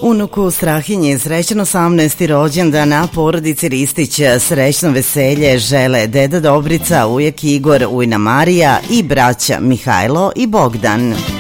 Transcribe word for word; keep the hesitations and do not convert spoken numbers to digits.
Unuku Strahinji srećan osamnaesti rođendan, a porodici Ristić srećno veselje žele deda Dobrica, ujak Igor, ujna Marija i braća Mihajlo i Bogdan.